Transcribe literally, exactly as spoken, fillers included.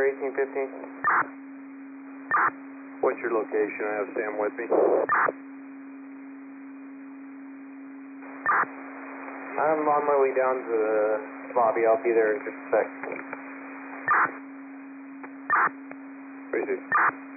eighteen fifteen. What's your location? I have Sam with me. I'm on my way down to the lobby. I'll be there in just a sec. Crazy.